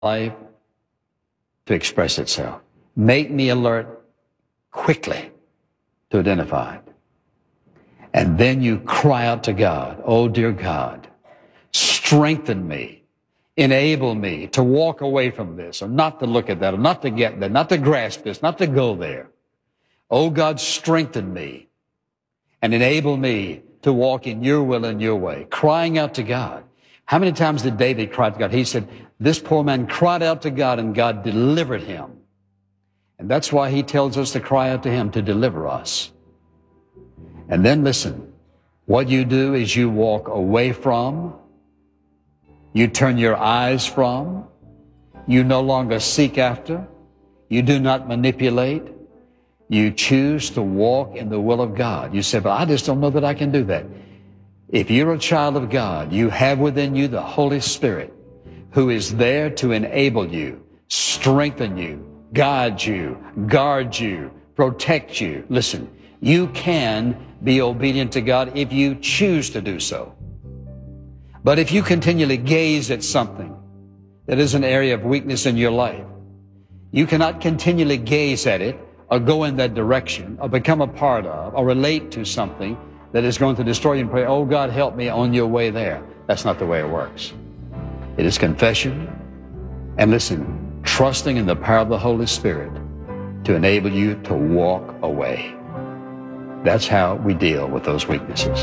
life to express itself. Make me alert quickly to identify it. And then you cry out to God, oh dear God, strengthen me, enable me to walk away from this, or not to look at that, or not to get that, not to grasp this, not to go there. Oh God, strengthen me and enable me to walk in your will and your way, crying out to God. How many times did David cry to God? He said, this poor man cried out to God and God delivered him. And that's why he tells us to cry out to him to deliver us. And then listen, what you do is you walk away from, you turn your eyes from, you no longer seek after, you do not manipulate, you choose to walk in the will of God. You say, but I just don't know that I can do that. If you're a child of God, you have within you the Holy Spirit who is there to enable you, strengthen you, guide you, guard you, protect you. Listen, you can be obedient to God if you choose to do so. But if you continually gaze at something that is an area of weakness in your life, you cannot continually gaze at it or go in that direction or become a part of or relate to something that is going to destroy you and pray, oh God, help me on your way there. That's not the way it works. It is confession and listen, trusting in the power of the Holy Spirit to enable you to walk away. That's how we deal with those weaknesses.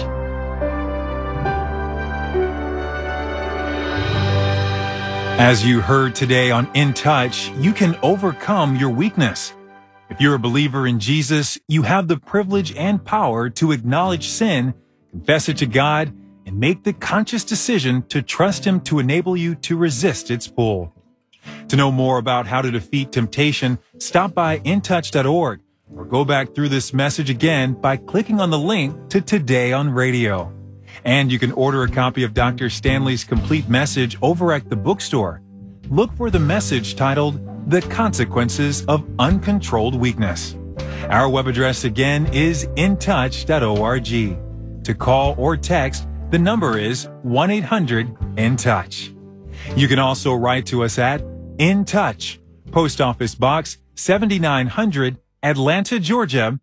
As you heard today on In Touch, you can overcome your weakness. If you're a believer in Jesus, you have the privilege and power to acknowledge sin, confess it to God, and make the conscious decision to trust Him to enable you to resist its pull. To know more about how to defeat temptation, stop by intouch.org or go back through this message again by clicking on the link to Today on Radio. And you can order a copy of Dr. Stanley's complete message over at the bookstore. Look for the message titled The Consequences of Uncontrolled Weakness. Our web address again is intouch.org. To call or text, the number is 1-800-IN-TOUCH. You can also write to us at In Touch, Post Office Box 7900, Atlanta, Georgia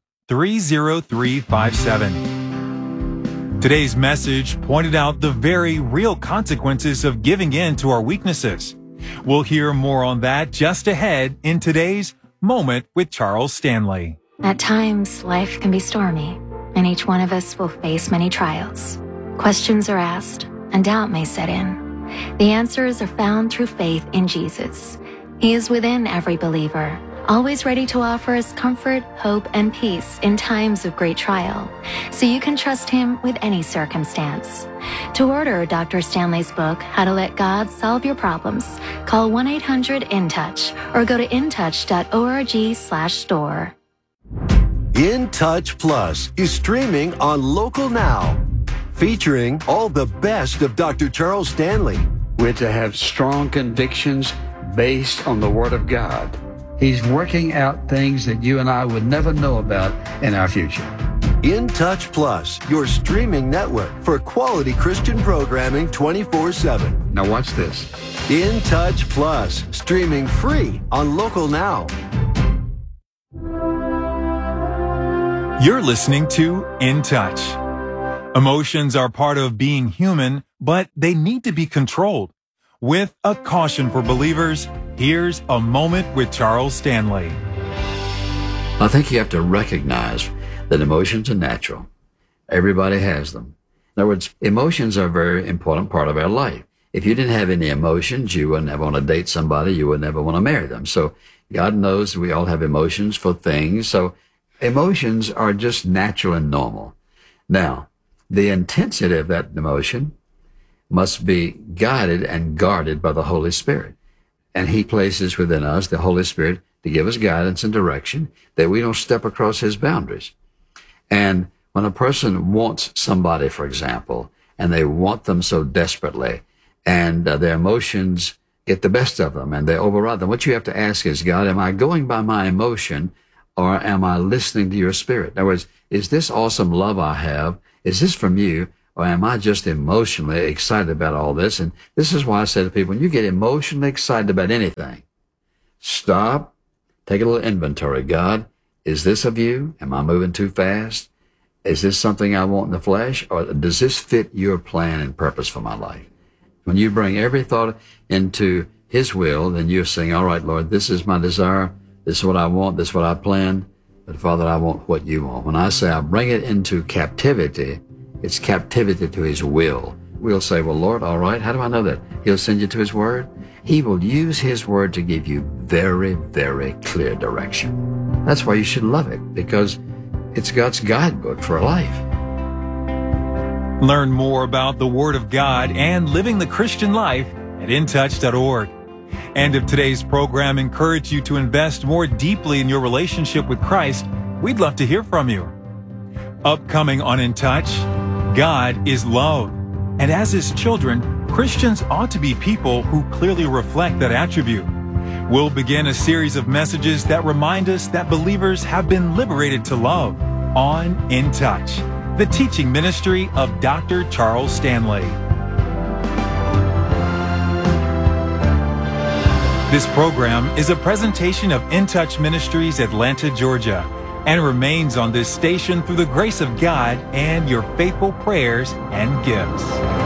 30357. Today's message pointed out the very real consequences of giving in to our weaknesses. We'll hear more on that just ahead in today's Moment with Charles Stanley. At times, life can be stormy, and each one of us will face many trials. Questions are asked, and doubt may set in. The answers are found through faith in Jesus. He is within every believer, always ready to offer us comfort, hope, and peace in times of great trial, so you can trust Him with any circumstance. To order Dr. Stanley's book, How to Let God Solve Your Problems, call 1-800-IN-TOUCH or go to intouch.org/store. In Touch Plus is streaming on Local Now, featuring all the best of Dr. Charles Stanley. We're to have strong convictions based on the Word of God. He's working out things that you and I would never know about in our future. In Touch Plus, your streaming network for quality Christian programming 24/7. Now watch this. In Touch Plus, streaming free on Local Now. You're listening to In Touch. Emotions are part of being human, but they need to be controlled. With a caution for believers, here's a Moment with Charles Stanley. I think you have to recognize that emotions are natural. Everybody has them. In other words, emotions are a very important part of our life. If you didn't have any emotions, you would never want to date somebody, you would never want to marry them. So God knows we all have emotions for things. So emotions are just natural and normal. Now, the intensity of that emotion must be guided and guarded by the Holy Spirit. And He places within us the Holy Spirit to give us guidance and direction that we don't step across His boundaries. And when a person wants somebody, for example, and they want them so desperately, and their emotions get the best of them and they override them, what you have to ask is, God, am I going by my emotion or am I listening to your Spirit? In other words, is this awesome love I have, is this from you, or am I just emotionally excited about all this? And this is why I say to people, when you get emotionally excited about anything, stop, take a little inventory. God, is this of you? Am I moving too fast? Is this something I want in the flesh? Or does this fit your plan and purpose for my life? When you bring every thought into His will, then you're saying, all right, Lord, this is my desire. This is what I want. This is what I plan. But Father, I want what you want. When I say I bring it into captivity, it's captivity to His will. We'll say, well, Lord, all right, how do I know that? He'll send you to His Word. He will use His Word to give you very, very clear direction. That's why you should love it, because it's God's guidebook for life. Learn more about the Word of God and living the Christian life at intouch.org. And if today's program encouraged you to invest more deeply in your relationship with Christ, we'd love to hear from you. Upcoming on In Touch, God is love. And as His children, Christians ought to be people who clearly reflect that attribute. We'll begin a series of messages that remind us that believers have been liberated to love on In Touch, the teaching ministry of Dr. Charles Stanley. This program is a presentation of In Touch Ministries, Atlanta, Georgia, and remains on this station through the grace of God and your faithful prayers and gifts.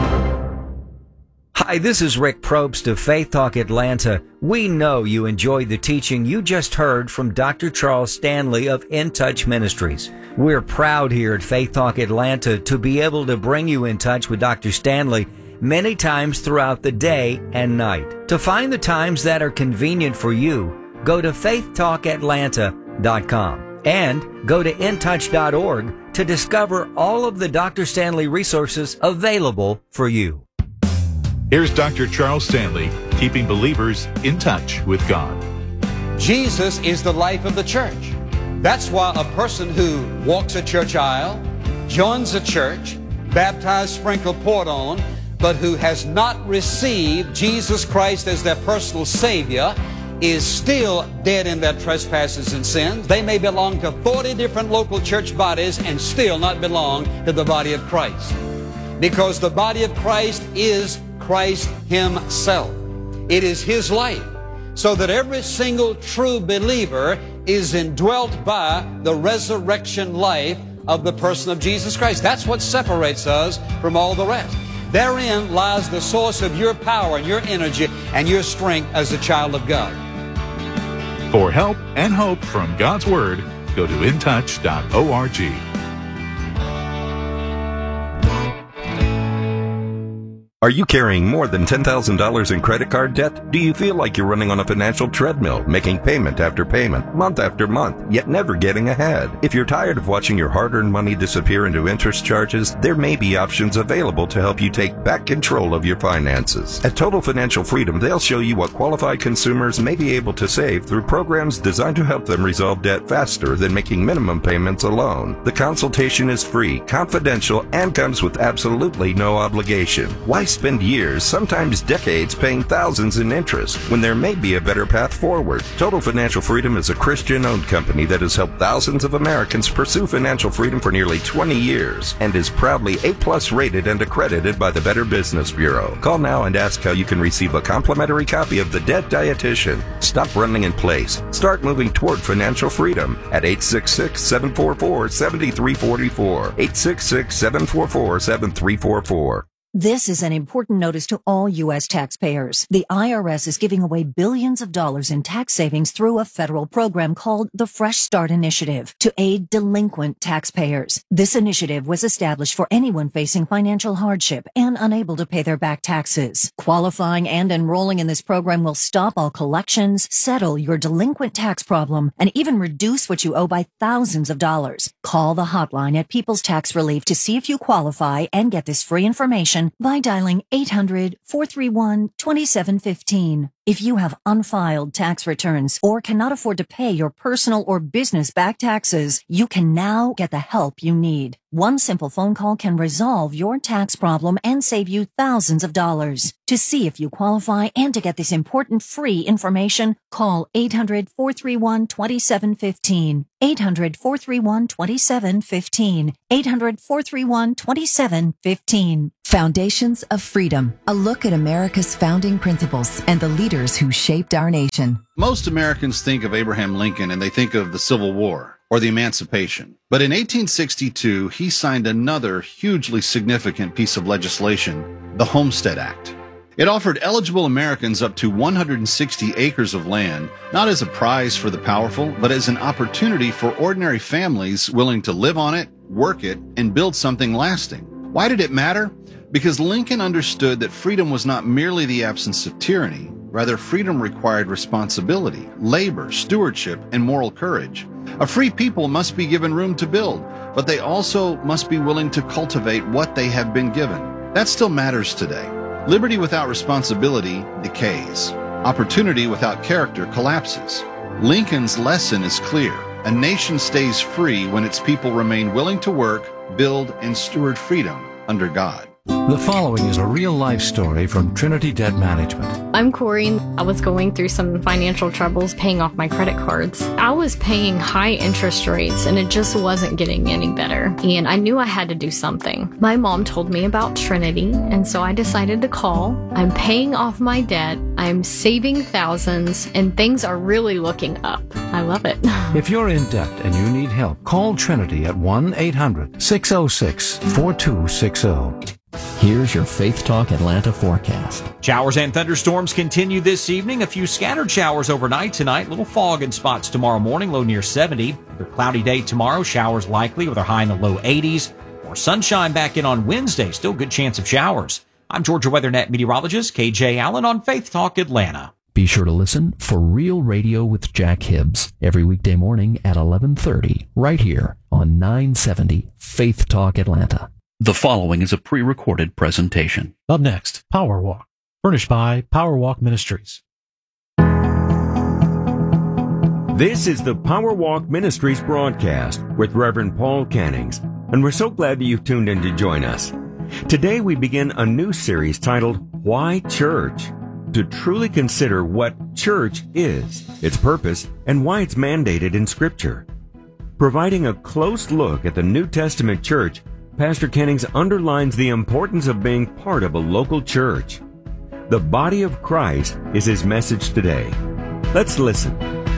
Hi, this is Rick Probst of Faith Talk Atlanta. We know you enjoyed the teaching you just heard from Dr. Charles Stanley of In Touch Ministries. We're proud here at Faith Talk Atlanta to be able to bring you in touch with Dr. Stanley many times throughout the day and night. To find the times that are convenient for you, go to faithtalkatlanta.com and go to intouch.org to discover all of the Dr. Stanley resources available for you. Here's Dr. Charles Stanley, keeping believers in touch with God. Jesus is the life of the church. That's why a person who walks a church aisle, joins a church, baptized, sprinkled, poured on, but who has not received Jesus Christ as their personal Savior is still dead in their trespasses and sins. They may belong to 40 different local church bodies and still not belong to the body of Christ. Because the body of Christ is Christ Himself. It is His life. So that every single true believer is indwelt by the resurrection life of the person of Jesus Christ. That's what separates us from all the rest. Therein lies the source of your power and your energy and your strength as a child of God. For help and hope from God's Word, go to intouch.org. Are you carrying more than $10,000 in credit card debt? Do you feel like you're running on a financial treadmill, making payment after payment, month after month, yet never getting ahead? If you're tired of watching your hard-earned money disappear into interest charges, there may be options available to help you take back control of your finances. At Total Financial Freedom, they'll show you what qualified consumers may be able to save through programs designed to help them resolve debt faster than making minimum payments alone. The consultation is free, confidential, and comes with absolutely no obligation. Why spend years, sometimes decades, paying thousands in interest when there may be a better path forward? Total Financial Freedom is a Christian-owned company that has helped thousands of Americans pursue financial freedom for nearly 20 years and is proudly A+ rated and accredited by the Better Business Bureau. Call now and ask how you can receive a complimentary copy of The Debt Dietitian. Stop running in place. Start moving toward financial freedom at 866-744-7344. 866-744-7344. This is an important notice to all U.S. taxpayers. The IRS is giving away billions of dollars in tax savings through a federal program called the Fresh Start Initiative to aid delinquent taxpayers. This initiative was established for anyone facing financial hardship and unable to pay their back taxes. Qualifying and enrolling in this program will stop all collections, settle your delinquent tax problem, and even reduce what you owe by thousands of dollars. Call the hotline at People's Tax Relief to see if you qualify and get this free information by dialing 800-431-2715. If you have unfiled tax returns or cannot afford to pay your personal or business back taxes, you can now get the help you need. One simple phone call can resolve your tax problem and save you thousands of dollars. To see if you qualify and to get this important free information, call 800-431-2715. 800-431-2715. 800-431-2715. Foundations of Freedom, a look at America's founding principles and the leaders who shaped our nation. Most Americans think of Abraham Lincoln and they think of the Civil War or the Emancipation. But in 1862, he signed another hugely significant piece of legislation, the Homestead Act. It offered eligible Americans up to 160 acres of land, not as a prize for the powerful, but as an opportunity for ordinary families willing to live on it, work it, and build something lasting. Why did it matter? Because Lincoln understood that freedom was not merely the absence of tyranny. Rather, freedom required responsibility, labor, stewardship, and moral courage. A free people must be given room to build, but they also must be willing to cultivate what they have been given. That still matters today. Liberty without responsibility decays. Opportunity without character collapses. Lincoln's lesson is clear. A nation stays free when its people remain willing to work, build, and steward freedom under God. The following is a real-life story from Trinity Debt Management. I'm Corey. I was going through some financial troubles paying off my credit cards. I was paying high interest rates and it just wasn't getting any better. And I knew I had to do something. My mom told me about Trinity, and so I decided to call. I'm paying off my debt. I'm saving thousands, and things are really looking up. I love it. If you're in debt and you need help, call Trinity at 1-800-606-4260. Here's your Faith Talk Atlanta forecast. Showers and thunderstorms continue this evening. A few scattered showers overnight tonight. Little fog in spots tomorrow morning, low near 70. A cloudy day tomorrow. Showers likely with a high in the low 80s. More sunshine back in on Wednesday. Still good chance of showers. I'm Georgia WeatherNet meteorologist KJ Allen on Faith Talk Atlanta. Be sure to listen for Real Radio with Jack Hibbs every weekday morning at 11:30 right here on 970 Faith Talk Atlanta. The following is a pre-recorded presentation. Up next, Power Walk, furnished by Power Walk Ministries. This is the Power Walk Ministries broadcast with Reverend Paul Cannings, and we're so glad that you've tuned in to join us. Today we begin a new series titled Why Church? To truly consider what church is, its purpose, and why it's mandated in Scripture. Providing a close look at the New Testament church, Pastor Cannings underlines the importance of being part of a local church. The body of Christ is his message today. Let's listen.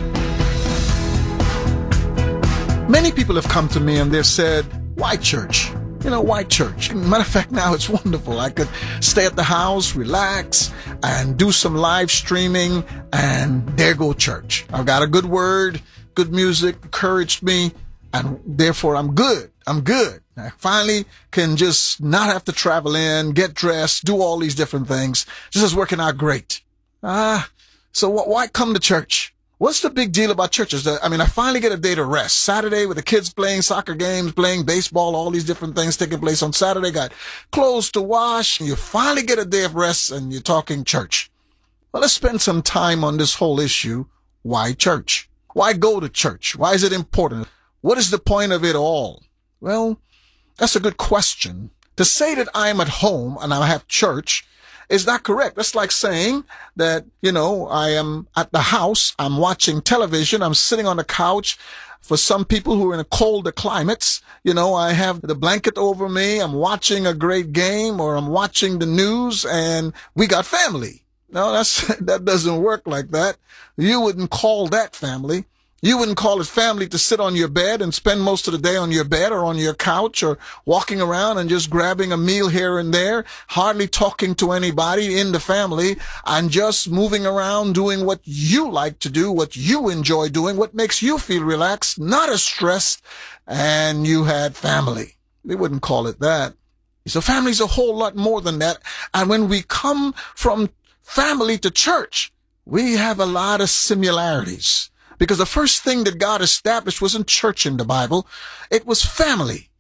Many people have come to me and they've said, why church? Why church? Matter of fact, now it's wonderful. I could stay at the house, relax, and do some live streaming, and there go church. I've got a good word, good music, encouraged me, and therefore I'm good. I finally can just not have to travel in, get dressed, do all these different things. This is working out great. So why come to church? What's the big deal about churches? I finally get a day to rest. Saturday with the kids playing soccer games, playing baseball, all these different things taking place on Saturday. Got clothes to wash. And you finally get a day of rest and you're talking church. Well, let's spend some time on this whole issue. Why church? Why go to church? Why is it important? What is the point of it all? Well, that's a good question. To say that I'm at home and I have church is not correct. That's like saying that, I am at the house, I'm watching television, I'm sitting on the couch. For some people who are in colder climates, I have the blanket over me, I'm watching a great game, or I'm watching the news, and we got family. No, that doesn't work like that. You wouldn't call that family. You wouldn't call it family to sit on your bed and spend most of the day on your bed or on your couch or walking around and just grabbing a meal here and there, hardly talking to anybody in the family, and just moving around doing what you like to do, what you enjoy doing, what makes you feel relaxed, not as stressed, and you had family. They wouldn't call it that. So family's a whole lot more than that. And when we come from family to church, we have a lot of similarities. Because the first thing that God established wasn't church in the Bible. It was family.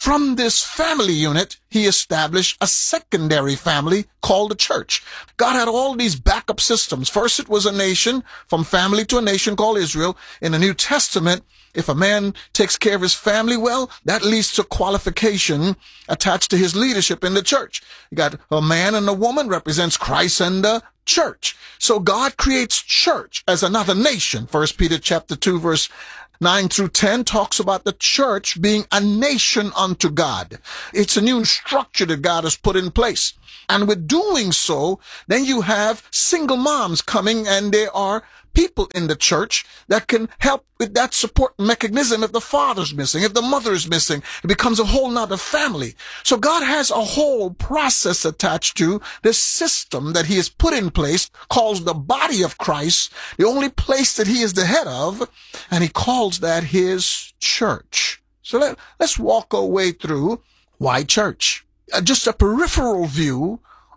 from this family unit, he established a secondary family called the church. God had all these backup systems. First, it was a nation, from family to a nation called Israel. In the New Testament, if a man takes care of his family well, that leads to qualification attached to his leadership in the church. You got a man and a woman represents Christ and the church. So God creates church as another nation. 1 Peter chapter 2, verse 9 through 10 talks about the church being a nation unto God. It's a new structure that God has put in place. And with doing so, then you have single moms coming, and there are people in the church that can help with that support mechanism. If the father's missing, if the mother is missing, it becomes a whole nother family. So God has a whole process attached to this system that he has put in place, calls the body of Christ, the only place that he is the head of, and he calls that his church. So let's walk our way through why church. Just a peripheral view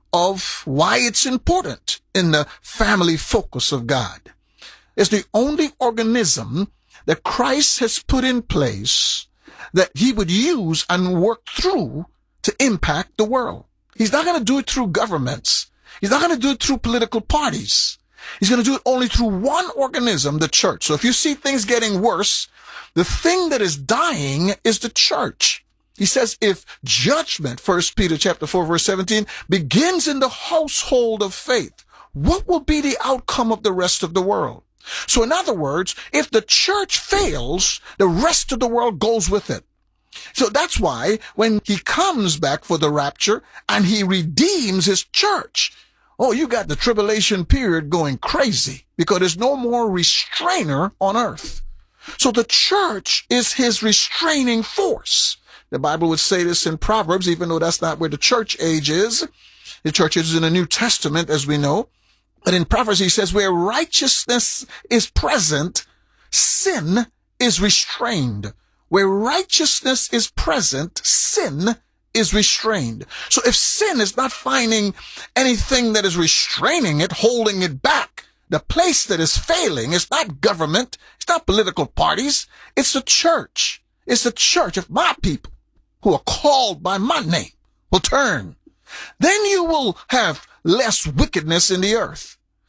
of why it's important in the family focus of God. It's the only organism that Christ has put in place that he would use and work through to impact the world. He's not going to do it through governments. He's not going to do it through political parties. He's going to do it only through one organism, the church. So if you see things getting worse, the thing that is dying is the church. He says if judgment, 1 Peter chapter 4, verse 17, begins in the household of faith, what will be the outcome of the rest of the world? So in other words, if the church fails, the rest of the world goes with it. So that's why when he comes back for the rapture and he redeems his church, oh, you got the tribulation period going crazy because there's no more restrainer on earth. So the church is his restraining force. The Bible would say this in Proverbs, even though that's not where the church age is. The church is in the New Testament, as we know. But in Proverbs, he says, where righteousness is present, sin is restrained. Where righteousness is present, sin is restrained. So if sin is not finding anything that is restraining it, holding it back, the place that is failing is not government, it's not political parties, it's the church. It's the church of my people who are called by my name will turn. Then you will have less wickedness in the earth.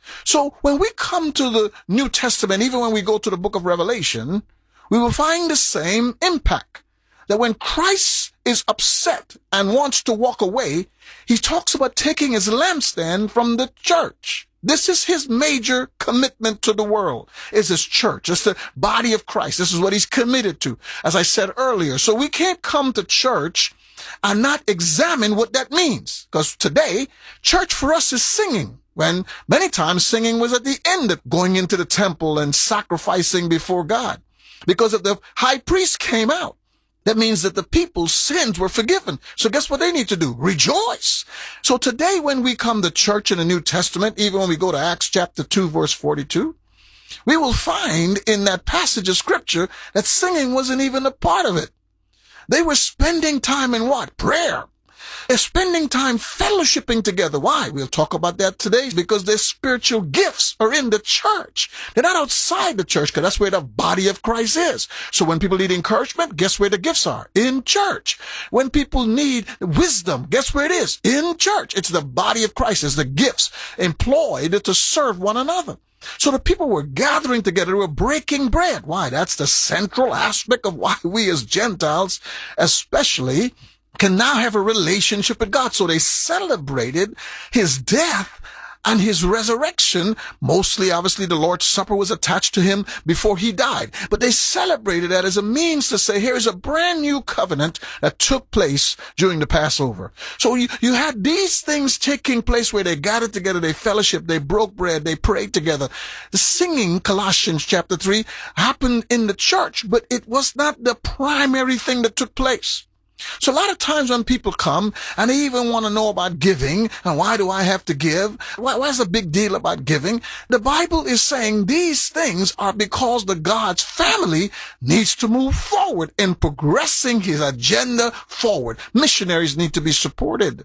So when we come to the New Testament, even when we go to the book of Revelation, we will find the same impact. That when Christ is upset and wants to walk away, he talks about taking his lampstand from the church. This is his major commitment to the world, is his church. It's the body of Christ. This is what he's committed to, as I said earlier. So we can't come to church and not examine what that means. Because today, church for us is singing. When many times singing was at the end of going into the temple and sacrificing before God. Because if the high priest came out, that means that the people's sins were forgiven. So guess what they need to do? Rejoice. So today when we come to church in the New Testament, even when we go to Acts chapter 2, verse 42, we will find in that passage of scripture that singing wasn't even a part of it. They were spending time in what? Prayer. They're spending time fellowshipping together. Why? We'll talk about that today because their spiritual gifts are in the church. They're not outside the church because that's where the body of Christ is. So when people need encouragement, guess where the gifts are? In church. When people need wisdom, guess where it is? In church. It's the body of Christ. It's the gifts employed to serve one another. So the people were gathering together, they were breaking bread. Why? That's the central aspect of why we as Gentiles, especially, can now have a relationship with God. So they celebrated his death and his resurrection. Mostly, obviously, the Lord's Supper was attached to him before he died. But they celebrated that as a means to say, here's a brand new covenant that took place during the Passover. So you had these things taking place where they gathered together, they fellowshiped, they broke bread, they prayed together. The singing, Colossians chapter 3, happened in the church, but it was not the primary thing that took place. So a lot of times when people come and they even want to know about giving and why do I have to give? What's the big deal about giving? The Bible is saying these things are because the God's family needs to move forward in progressing his agenda forward. Missionaries need to be supported.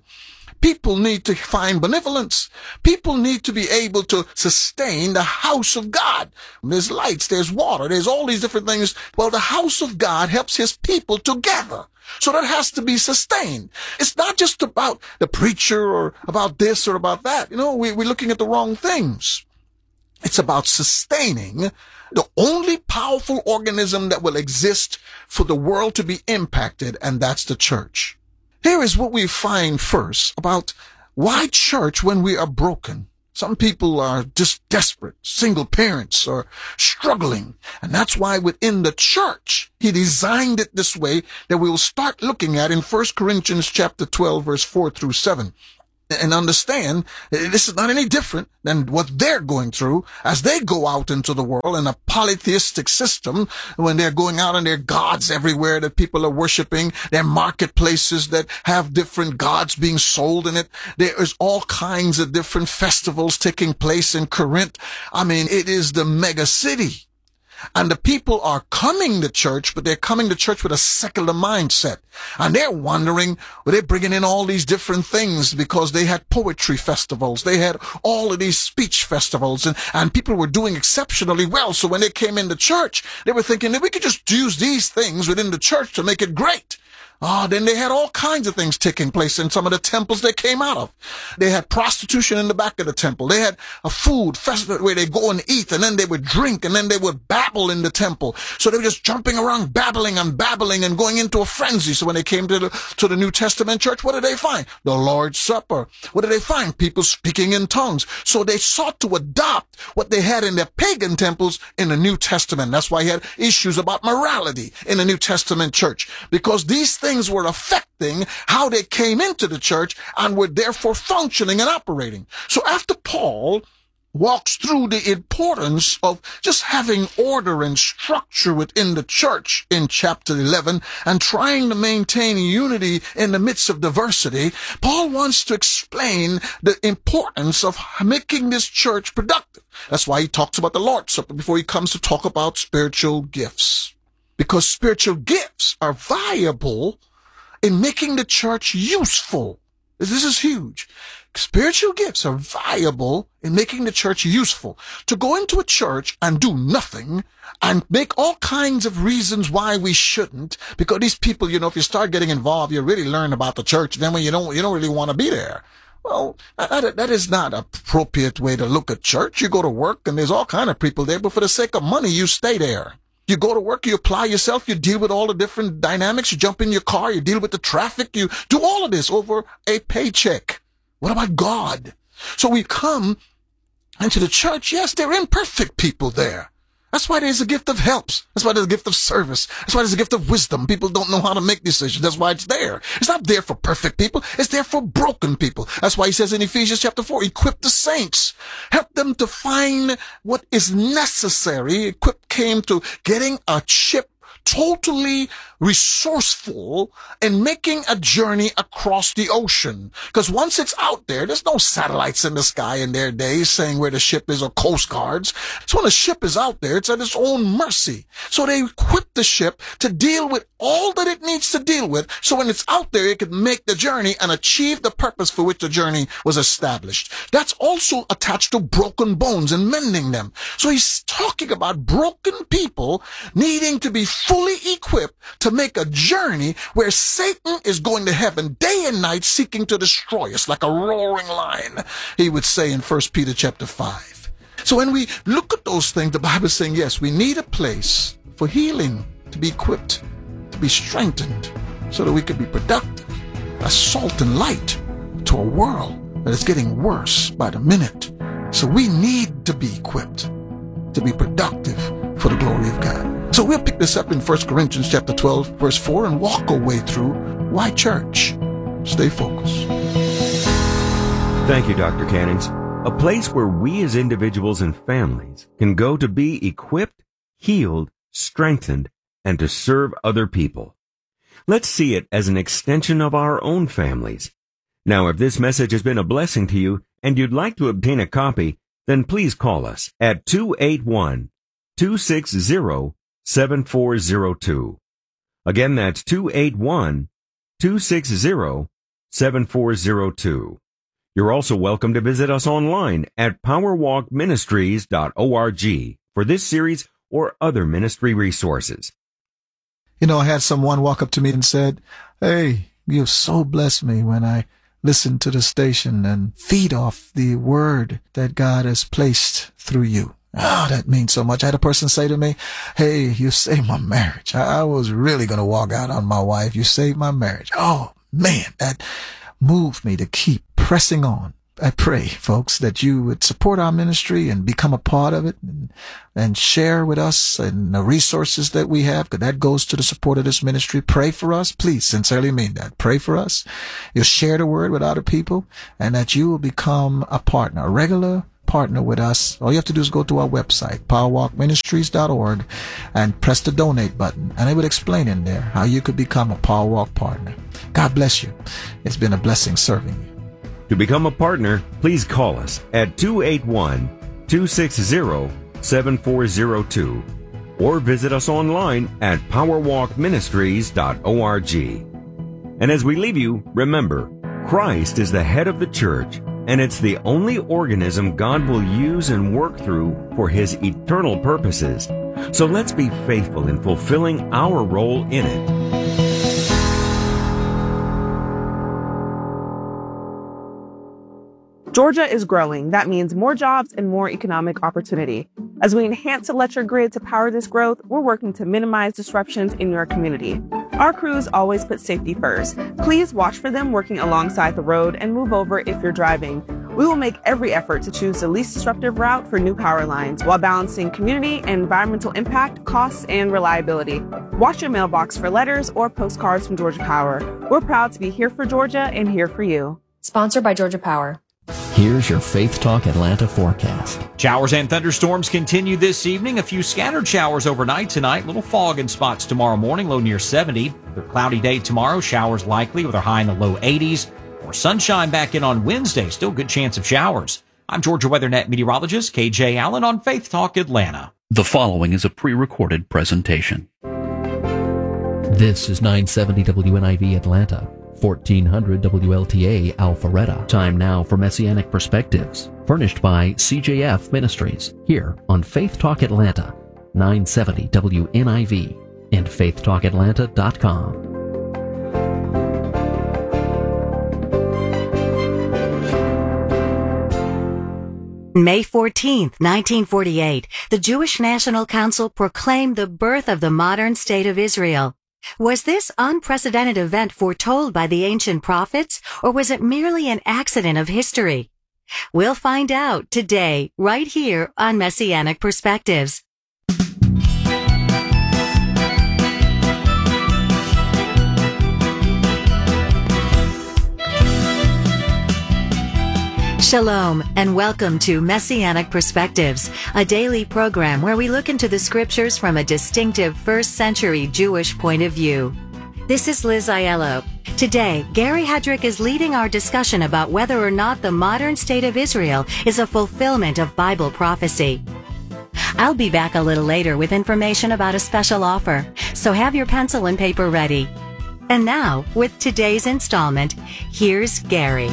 People need to find benevolence. People need to be able to sustain the house of God. There's lights, there's water, there's all these different things. Well, the house of God helps his people together. So that has to be sustained. It's not just about the preacher or about this or about that. You know, we're looking at the wrong things. It's about sustaining the only powerful organism that will exist for the world to be impacted, and that's the church. Here is what we find first about why church when we are broken. Some people are just desperate, single parents are struggling. And that's why within the church, he designed it this way that we will start looking at in 1 Corinthians chapter 12, verse 4 through 7. And understand this is not any different than what they're going through as they go out into the world in a polytheistic system when they're going out and there are gods everywhere that people are worshiping. There are marketplaces that have different gods being sold in it. There is all kinds of different festivals taking place in Corinth. I mean, it is the mega city. And the people are coming to church, but they're coming to church with a secular mindset. And they're wondering, well, they're bringing in all these different things because they had poetry festivals. They had all of these speech festivals and people were doing exceptionally well. So when they came into church, they were thinking that we could just use these things within the church to make it great. Then they had all kinds of things taking place in some of the temples they came out of. They had prostitution in the back of the temple. They had a food festival where they go and eat, and then they would drink, and then they would babble in the temple. So they were just jumping around, babbling and going into a frenzy. So when they came to the New Testament church, what did they find? The Lord's Supper. What did they find? People speaking in tongues. So they sought to adopt what they had in their pagan temples in the New Testament. That's why he had issues about morality in the New Testament church, because these things were affecting how they came into the church and were therefore functioning and operating. So after Paul walks through the importance of just having order and structure within the church in chapter 11 and trying to maintain unity in the midst of diversity, Paul wants to explain the importance of making this church productive. That's why he talks about the Lord's Supper before he comes to talk about spiritual gifts. Because spiritual gifts are viable in making the church useful. This is huge. Spiritual gifts are viable in making the church useful. To go into a church and do nothing and make all kinds of reasons why we shouldn't, because these people, if you start getting involved, you really learn about the church. Then when you don't really want to be there. Well, that is not an appropriate way to look at church. You go to work and there's all kind of people there, but for the sake of money, you stay there. You go to work, you apply yourself, you deal with all the different dynamics, you jump in your car, you deal with the traffic, you do all of this over a paycheck. What about God? So we come into the church, yes, there are imperfect people there. That's why there's a gift of helps. That's why there's a gift of service. That's why there's a gift of wisdom. People don't know how to make decisions. That's why it's there. It's not there for perfect people. It's there for broken people. That's why he says in Ephesians chapter 4, equip the saints. Help them to find what is necessary. Equip came to getting a ship totally resourceful in making a journey across the ocean. Because once it's out there, there's no satellites in the sky in their days saying where the ship is or coast guards. So when a ship is out there, it's at its own mercy. So they equip the ship to deal with all that it needs to deal with. So when it's out there, it can make the journey and achieve the purpose for which the journey was established. That's also attached to broken bones and mending them. So he's talking about broken people needing to be fully equipped to make a journey where Satan is going to heaven day and night seeking to destroy us like a roaring lion, he would say in 1 Peter chapter 5. So when we look at those things, the Bible is saying, yes, we need a place for healing, to be equipped, to be strengthened, so that we can be productive, as salt and light to a world that is getting worse by the minute. So we need to be equipped to be productive for the glory of God. So we'll pick this up in 1 Corinthians chapter 12, verse 4, and walk our way through why church. Stay focused. Thank you, Dr. Cannings. A place where we as individuals and families can go to be equipped, healed, strengthened, and to serve other people. Let's see it as an extension of our own families. Now, if this message has been a blessing to you and you'd like to obtain a copy, then please call us at 281-260-7402. Again, that's 281-260-7402. 7402. You're also welcome to visit us online at powerwalkministries.org for this series or other ministry resources. You know, I had someone walk up to me and said, "Hey, you've so blessed me when I listen to the station and feed off the word that God has placed through you." Oh, that means so much. I had a person say to me, "Hey, you saved my marriage. I was really going to walk out on my wife. You saved my marriage." Oh, man, that moved me to keep pressing on. I pray, folks, that you would support our ministry and become a part of it and share with us and the resources that we have, because that goes to the support of this ministry. Pray for us. Please, sincerely mean that. Pray for us. You'll share the word with other people, and that you will become a partner, a regular partner with us. All you have to do is go to our website, powerwalkministries.org, and press the donate button, and it will explain in there how you could become a Powerwalk partner. God bless you. It's been a blessing serving you. To become a partner, please call us at 281-260-7402 or visit us online at powerwalkministries.org. And as we leave you, remember, Christ is the head of the church, and it's the only organism God will use and work through for His eternal purposes. So let's be faithful in fulfilling our role in it. Georgia is growing. That means more jobs and more economic opportunity. As we enhance the electric grid to power this growth, we're working to minimize disruptions in your community. Our crews always put safety first. Please watch for them working alongside the road and move over if you're driving. We will make every effort to choose the least disruptive route for new power lines while balancing community and environmental impact, costs, and reliability. Watch your mailbox for letters or postcards from Georgia Power. We're proud to be here for Georgia and here for you. Sponsored by Georgia Power. Here's your Faith Talk Atlanta forecast. Showers and thunderstorms continue this evening. A few scattered showers overnight tonight. Little fog in spots tomorrow morning, low near 70. A cloudy day tomorrow. Showers likely with a high in the low 80s. More sunshine back in on Wednesday. Still good chance of showers. I'm Georgia WeatherNet meteorologist KJ Allen on Faith Talk Atlanta. The following is a pre-recorded presentation. This is 970 WNIV Atlanta. 1400 WLTA Alpharetta. Time now for Messianic Perspectives, furnished by CJF Ministries, here on Faith Talk Atlanta, 970 WNIV, and faithtalkatlanta.com. May 14th, 1948, the Jewish National Council proclaimed the birth of the modern state of Israel. Was this unprecedented event foretold by the ancient prophets, or was it merely an accident of history? We'll find out today, right here on Messianic Perspectives. Shalom, and welcome to Messianic Perspectives, a daily program where we look into the scriptures from a distinctive first-century Jewish point of view. This is Liz Aiello. Today, Gary Hedrick is leading our discussion about whether or not the modern state of Israel is a fulfillment of Bible prophecy. I'll be back a little later with information about a special offer, so have your pencil and paper ready. And now, with today's installment, here's Gary.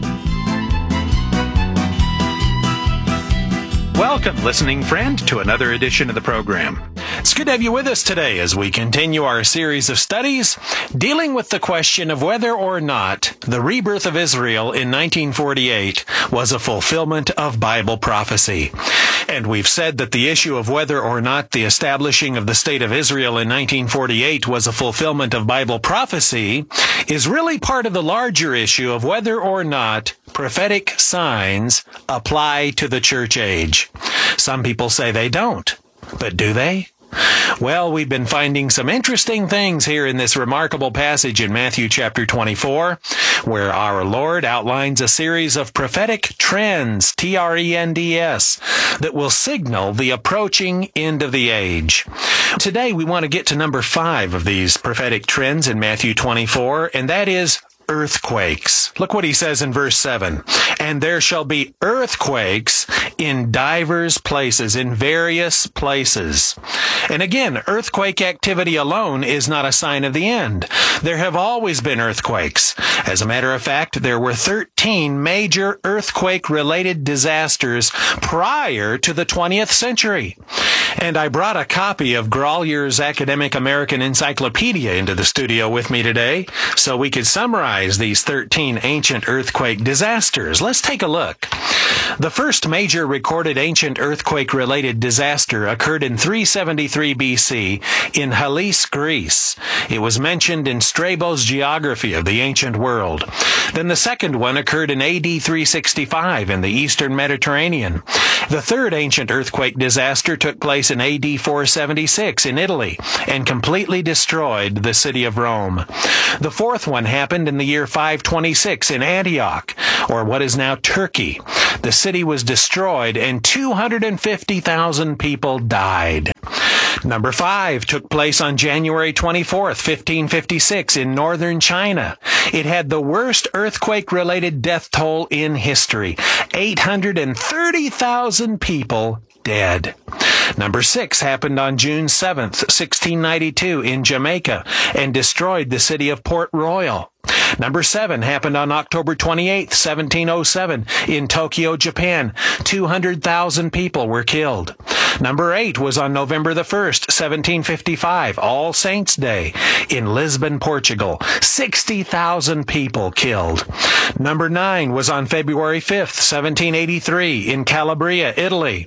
Welcome, listening friend, to another edition of the program. It's good to have you with us today as we continue our series of studies dealing with the question of whether or not the rebirth of Israel in 1948 was a fulfillment of Bible prophecy. And we've said that the issue of whether or not the establishing of the State of Israel in 1948 was a fulfillment of Bible prophecy is really part of the larger issue of whether or not prophetic signs apply to the church age. Some people say they don't, but do they? Well, we've been finding some interesting things here in this remarkable passage in Matthew chapter 24, where our Lord outlines a series of prophetic trends, T-R-E-N-D-S, that will signal the approaching end of the age. Today, we want to get to number 5 of these prophetic trends in Matthew 24, and that is earthquakes. Look what he says in verse 7. And there shall be earthquakes in divers places, in various places. And again, earthquake activity alone is not a sign of the end. There have always been earthquakes. As a matter of fact, there were 13 major earthquake-related disasters prior to the 20th century. And I brought a copy of Grolier's Academic American Encyclopedia into the studio with me today, so we could summarize these 13 ancient earthquake disasters. Let's take a look. The first major recorded ancient earthquake-related disaster occurred in 373 BC in Hellas, Greece. It was mentioned in Strabo's Geography of the Ancient World. Then the second one occurred in AD 365 in the Eastern Mediterranean. The third ancient earthquake disaster took place in AD 476 in Italy and completely destroyed the city of Rome. The fourth one happened in the year 526 in Antioch, or what is now Turkey. The city was destroyed and 250,000 people died. Number 5 took place on January 24th, 1556 in northern China. It had the worst earthquake-related death toll in history. 830,000 people dead. Number 6 happened on June 7th, 1692 in Jamaica and destroyed the city of Port Royal. Number 7 happened on October 28th, 1707 in Tokyo, Japan. 200,000 people were killed. Number 8 was on November the 1st, 1755, All Saints' Day in Lisbon, Portugal. 60,000 people killed. Number 9 was on February 5th, 1783 in Calabria, Italy.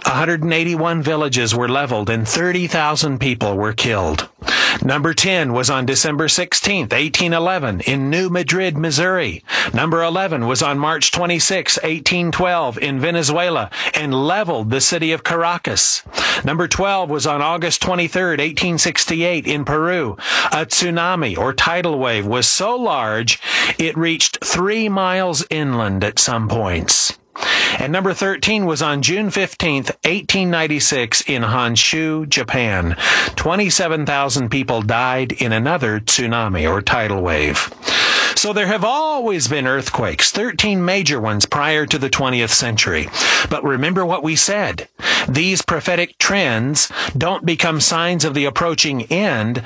181 villages were leveled and 30,000 people were killed. Number 10 was on December 16th, 1811 in New Madrid, Missouri. Number 11 was on March 26, 1812 in Venezuela and leveled the city of Caracas. Number 12 was on August 23rd, 1868 in Peru. A tsunami or tidal wave was so large it reached 3 miles inland at some points. And number 13 was on June 15th, 1896 in Honshu, Japan. 27,000 people died in another tsunami or tidal wave. So there have always been earthquakes, 13 major ones prior to the 20th century. But remember what we said. These prophetic trends don't become signs of the approaching end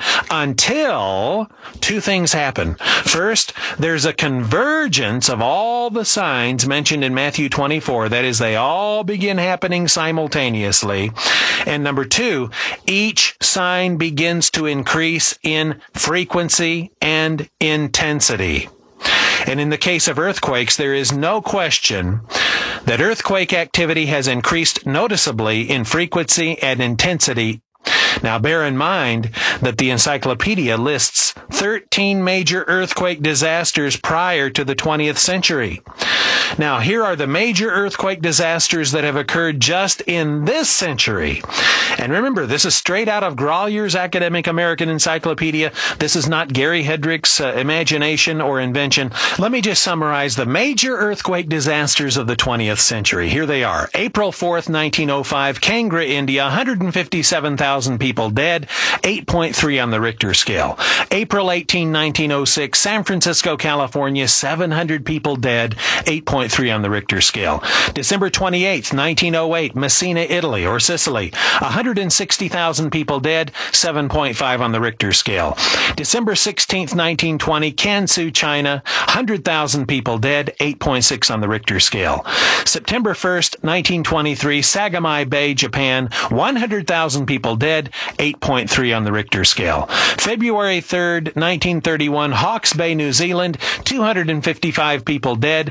until two things happen. First, there's a convergence of all the signs mentioned in Matthew 24. That is, they all begin happening simultaneously. And number 2, each sign begins to increase in frequency and intensity. And in the case of earthquakes, there is no question that earthquake activity has increased noticeably in frequency and intensity. Now, bear in mind that the encyclopedia lists 13 major earthquake disasters prior to the 20th century. Now, here are the major earthquake disasters that have occurred just in this century. And remember, this is straight out of Grolier's Academic American Encyclopedia. This is not Gary Hedrick's imagination or invention. Let me just summarize the major earthquake disasters of the 20th century. Here they are. April 4th, 1905, Kangra, India, 157,000 people dead, 8.3 on the Richter scale. April 18, 1906, San Francisco, California, 700 people dead, 8.3 on the Richter scale. December 28, 1908, Messina, Italy, or Sicily, 160,000 people dead, 7.5 on the Richter scale. December 16, 1920, Kansu, China, 100,000 people dead, 8.6 on the Richter scale. September 1st, 1923, Sagamai Bay, Japan, 100,000 people dead, 8.3 on the Richter scale. February 3rd, 1931, Hawke's Bay, New Zealand, 255 people dead,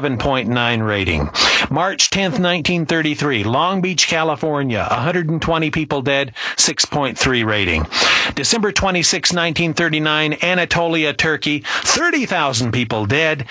7.9 rating. March 10th, 1933, Long Beach, California, 120 people dead, 6.3 rating. December 26, 1939, Anatolia, Turkey, 30,000 people dead,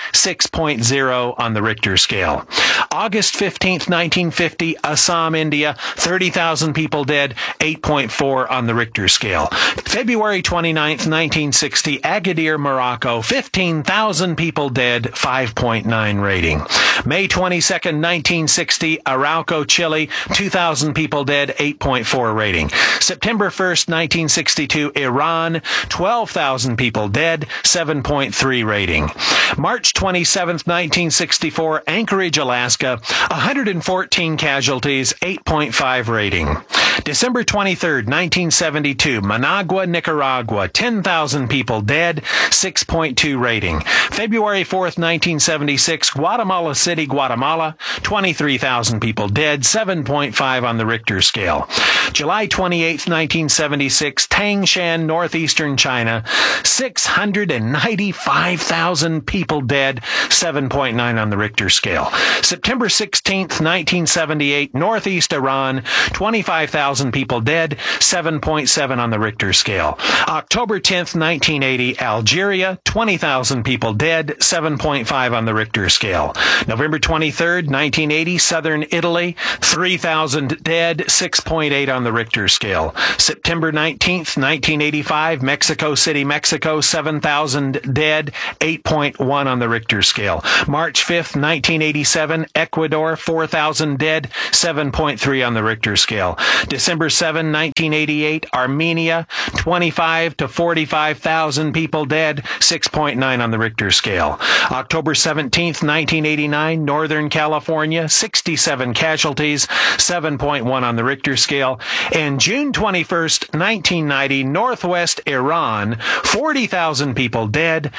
6.0 on the Richter scale. August 15th, 1950, Assam, India, 30,000 people dead, 8.4 on the Richter scale. February 29th, 1960, Agadir, Morocco, 15,000 people dead, 5.9 rating. May 22nd, 1960, Arauco, Chile, 2,000 people dead, 8.0 8.4 rating. September 1st, 1962, Iran, 12,000 people dead, 7.3 rating. March 27th, 1964, Anchorage, Alaska, 114 casualties, 8.5 rating. December 23rd, 1972, Managua, Nicaragua, 10,000 people dead, 6.2 rating. February 4th, 1976, Guatemala City, Guatemala, 23,000 people dead, 7.5 on the Richter scale. July 28th, 1976, Tangshan, northeastern China, 695,000 people dead, 7.9 on the Richter scale. September 16th, 1978, northeast Iran, 25,000 people dead, 7.7 on the Richter scale. October 10th, 1980, Algeria, 20,000 people dead, 7.5 on the Richter scale. November 23rd, 1980, southern Italy, 3,000 dead, 6.8 on the Richter scale. September 19th, 1985, Mexico City, Mexico, 7,000 dead, 8.1 on the Richter scale. March 5th, 1987, Ecuador, 4,000 dead, 7.3 on the Richter scale. December 7, 1988, Armenia, 25 to 45,000 people dead, 6.9 on the Richter scale. October 17th, 1989, Northern California, 67 casualties, 7.1 on the Richter scale. And June 21st, 1990, Northwest Iran, 40,000 people dead,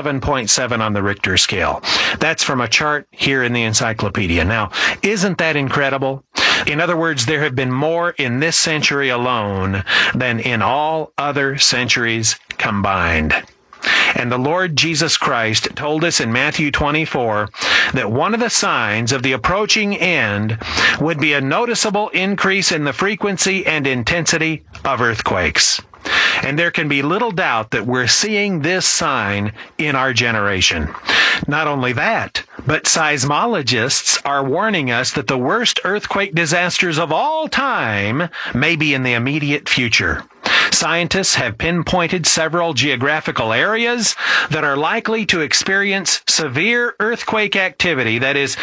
7.7 on the Richter scale. That's from a chart here in the encyclopedia. Now, isn't that incredible? In other words, there have been more in this century alone than in all other centuries combined. And the Lord Jesus Christ told us in Matthew 24 that one of the signs of the approaching end would be a noticeable increase in the frequency and intensity of earthquakes. And there can be little doubt that we're seeing this sign in our generation. Not only that, but seismologists are warning us that the worst earthquake disasters of all time may be in the immediate future. Scientists have pinpointed several geographical areas that are likely to experience severe earthquake activity, that is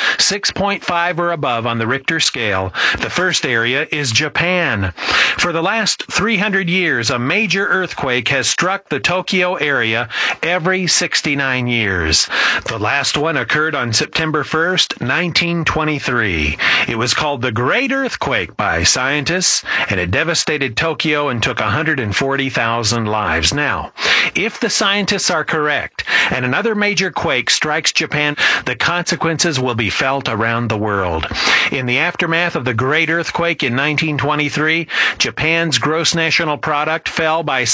6.5 or above on the Richter scale. The first area is Japan. For the last 300 years, a major earthquake has struck the Tokyo area every 69 years. The last one occurred on September 1st, 1923. It was called the Great Earthquake by scientists, and it devastated Tokyo and took 140,000 lives. Now, if the scientists are correct and another major quake strikes Japan, the consequences will be felt around the world. In the aftermath of the Great Earthquake in 1923, Japan's gross national product fell by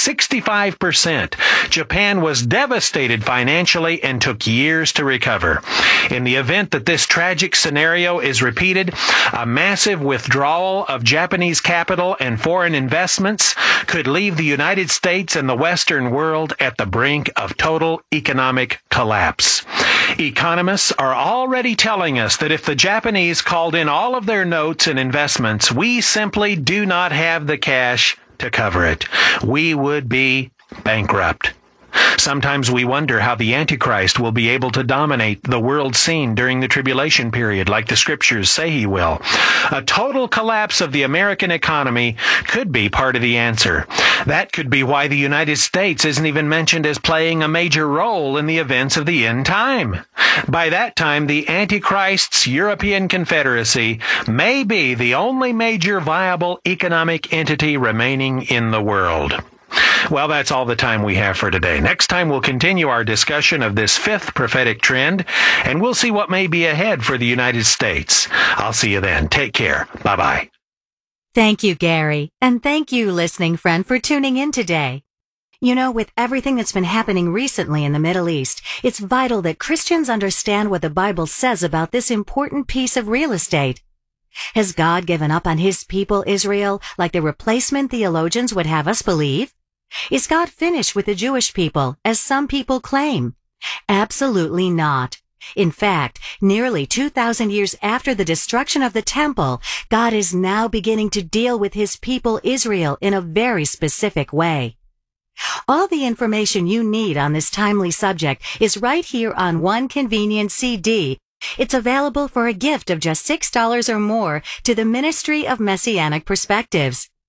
65%. Japan was devastated financially and took years to recover. In the event that this tragic scenario is repeated, a massive withdrawal of Japanese capital and foreign investments could leave the United States and the Western world at the brink of total economic collapse. Economists are already telling us that if the Japanese called in all of their notes and investments, we simply do not have the cash to cover it. We would be bankrupt. Sometimes we wonder how the Antichrist will be able to dominate the world scene during the tribulation period, like the scriptures say he will. A total collapse of the American economy could be part of the answer. That could be why the United States isn't even mentioned as playing a major role in the events of the end time. By that time, the Antichrist's European Confederacy may be the only major viable economic entity remaining in the world. Well, that's all the time we have for today. Next time, we'll continue our discussion of this fifth prophetic trend, and we'll see what may be ahead for the United States. I'll see you then. Take care. Bye-bye. Thank you, Gary. And thank you, listening friend, for tuning in today. You know, with everything that's been happening recently in the Middle East, it's vital that Christians understand what the Bible says about this important piece of real estate. Has God given up on his people, Israel, like the replacement theologians would have us believe? Is God finished with the Jewish people, as some people claim? Absolutely not. In fact, nearly 2,000 years after the destruction of the temple, God is now beginning to deal with his people Israel in a very specific way. All the information you need on this timely subject is right here on one convenient CD. It's available for a gift of just $6 or more to the Ministry of Messianic Perspectives.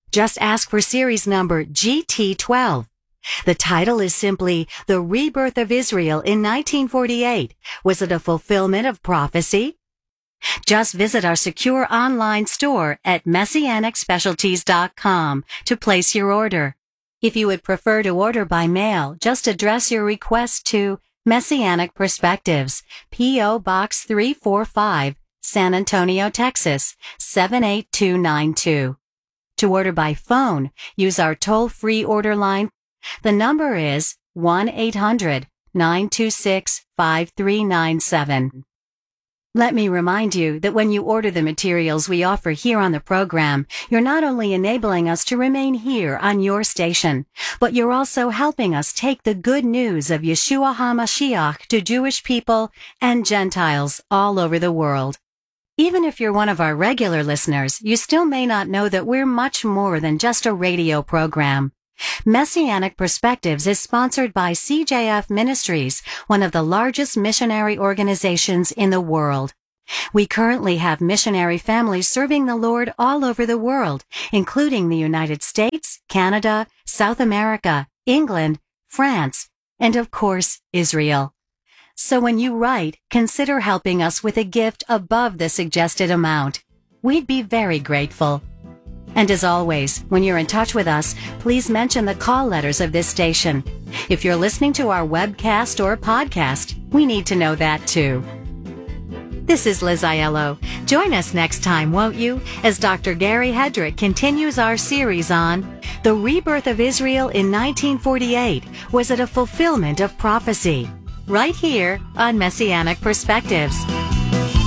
Just ask for series number GT12. The title is simply The Rebirth of Israel in 1948. Was it a fulfillment of prophecy? Just visit our secure online store at messianicspecialties.com to place your order. If you would prefer to order by mail, just address your request to Messianic Perspectives, P.O. Box 345, San Antonio, Texas, 78292. To order by phone, use our toll-free order line. The number is 1-800-926-5397. Let me remind you that when you order the materials we offer here on the program, you're not only enabling us to remain here on your station, but you're also helping us take the good news of Yeshua HaMashiach to Jewish people and Gentiles all over the world. Even if you're one of our regular listeners, you still may not know that we're much more than just a radio program. Messianic Perspectives is sponsored by CJF Ministries, one of the largest missionary organizations in the world. We currently have missionary families serving the Lord all over the world, including the United States, Canada, South America, England, France, and of course, Israel. So when you write, consider helping us with a gift above the suggested amount. We'd be very grateful. And as always, when you're in touch with us, please mention the call letters of this station. If you're listening to our webcast or podcast, we need to know that too. This is Liz Aiello. Join us next time, won't you, as Dr. Gary Hedrick continues our series on The Rebirth of Israel in 1948. Was it a fulfillment of prophecy? Right here on Messianic Perspectives.